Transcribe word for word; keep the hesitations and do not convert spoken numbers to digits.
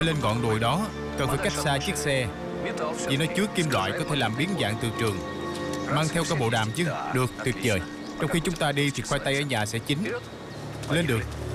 Lên ngọn đồi đó cần phải cách xa chiếc xe, vì nó chứa kim loại có thể làm biến dạng từ trường. Mang theo cả bộ đàm chứ. Được, tuyệt vời. Trong khi chúng ta đi thì khoai tây ở nhà sẽ chín. Lên được.